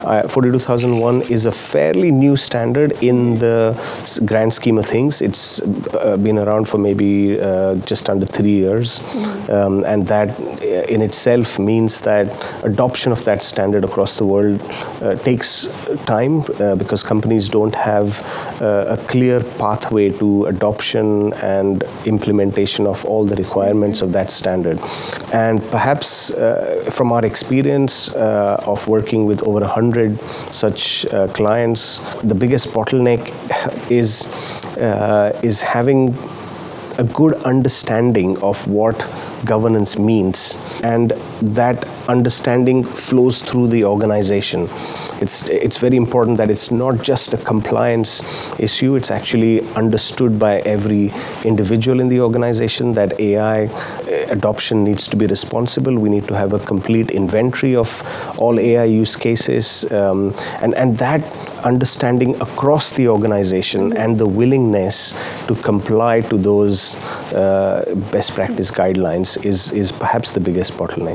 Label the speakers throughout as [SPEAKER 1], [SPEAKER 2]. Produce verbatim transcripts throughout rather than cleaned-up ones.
[SPEAKER 1] Uh, forty-two thousand one is a fairly new standard in the grand scheme of things. It's uh, been around for maybe uh, just under three years. Mm-hmm. um, and that in itself means that adoption of that standard across the world uh, takes time uh, because companies don't have uh, a clear pathway to adoption and implementation of all the requirements mm-hmm. of that standard. And perhaps uh, from our experience uh, of working with over one hundred such uh, clients, the biggest bottleneck is uh, is having a good understanding of what governance means, and that understanding flows through the organization. It's it's very important that it's not just a compliance issue, it's actually understood by every individual in the organization that A I adoption needs to be responsible. We need to have a complete inventory of all A I use cases, um, and, and that understanding across the organization and the willingness to comply to those uh, best practice guidelines is, is perhaps the biggest bottleneck.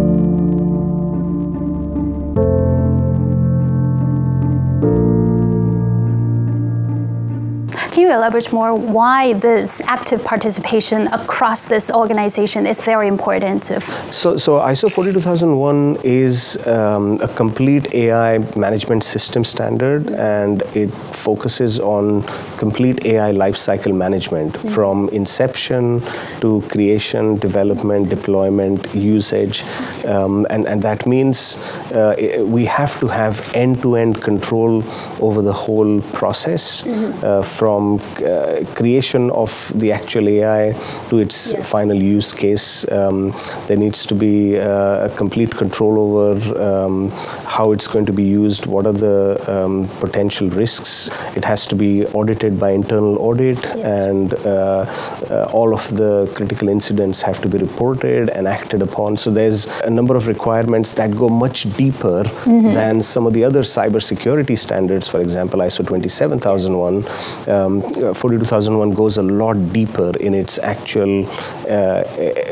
[SPEAKER 2] Can you elaborate more why this active participation across this organization is very important?
[SPEAKER 1] So, so I S O forty-two thousand one is um, a complete A I management system standard, and it focuses on complete A I lifecycle management mm-hmm. from inception to creation, development, deployment, usage, um, and, and that means uh, we have to have end-to-end control over the whole process mm-hmm. uh, from Uh, creation of the actual A I to its yeah. final use case. Um, there needs to be uh, a complete control over um, how it's going to be used, what are the um, potential risks. It has to be audited by internal audit, yeah. and uh, uh, all of the critical incidents have to be reported and acted upon. So there's a number of requirements that go much deeper mm-hmm. than some of the other cybersecurity standards. For example, I S O twenty-seven thousand one. Um, forty-two thousand one goes a lot deeper in its actual uh,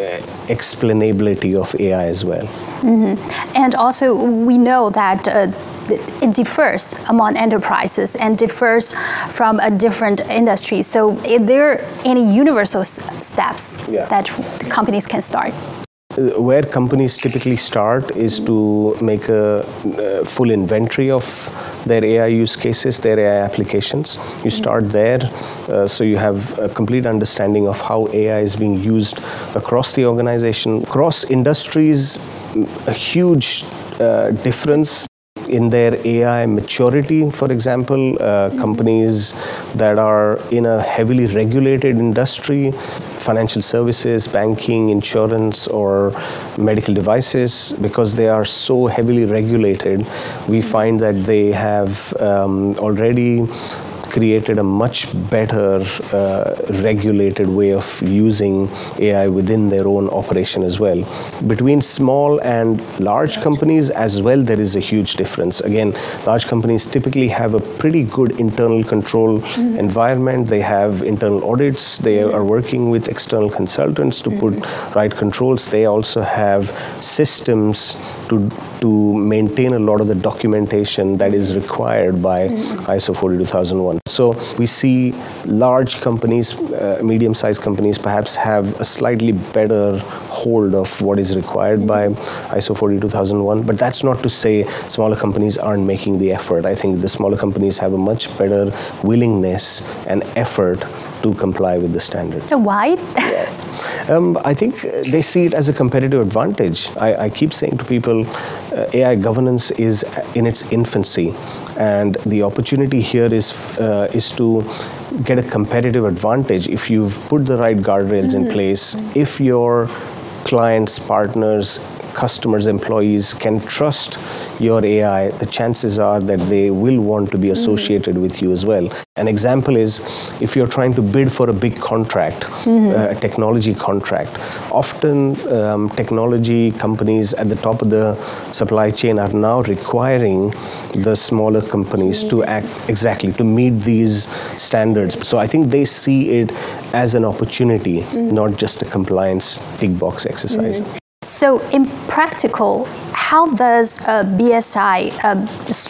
[SPEAKER 1] explainability of A I as well.
[SPEAKER 2] Mm-hmm. And also, we know that uh, it differs among enterprises and differs from a different industry. So, are there any universal steps yeah. that companies can start?
[SPEAKER 1] Where companies typically start is to make a, a full inventory of their A I use cases, their A I applications. You start there, uh, so you have a complete understanding of how A I is being used across the organization, across industries. A huge uh, difference in their A I maturity. For example, uh, companies that are in a heavily regulated industry, financial services, banking, insurance, or medical devices, because they are so heavily regulated, we find that they have um, already created a much better uh, regulated way of using A I within their own operation as well. Between small and large companies as well, there is a huge difference. Again, large companies typically have a pretty good internal control mm-hmm. environment. They have internal audits. They mm-hmm. are working with external consultants to mm-hmm. put right controls. They also have systems to, to maintain a lot of the documentation that is required by mm-hmm. I S O forty-two thousand one. So we see large companies, uh, medium-sized companies perhaps have a slightly better hold of what is required by I S O forty-two thousand one, but that's not to say smaller companies aren't making the effort. I think the smaller companies have a much better willingness and effort to comply with the standard.
[SPEAKER 2] Why?
[SPEAKER 1] Yeah. Um, I think they see it as a competitive advantage. I, I keep saying to people, uh, A I governance is in its infancy, and the opportunity here is uh, is to get a competitive advantage if you've put the right guardrails mm-hmm. in place, if your clients, partners, customers, employees can trust your A I, the chances are that they will want to be associated mm-hmm. with you as well. An example is if you're trying to bid for a big contract, mm-hmm. uh, a technology contract, often um, technology companies at the top of the supply chain are now requiring the smaller companies to act exactly to meet these standards. So I think they see it as an opportunity, mm-hmm. not just a compliance tick box exercise.
[SPEAKER 2] Mm-hmm. So in practical, how does uh, B S I uh,